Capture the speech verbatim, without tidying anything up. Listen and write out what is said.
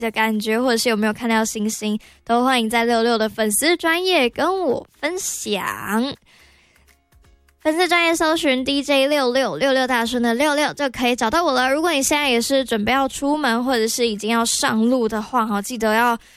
的感觉，或者是有没有看到星星，都欢迎在六六的粉丝专页跟我分享。粉丝专页搜寻 D J 六六六六大顺的六六就可以找到我了。如果你现在也是准备要出门，或者是已经要上路的话，记得要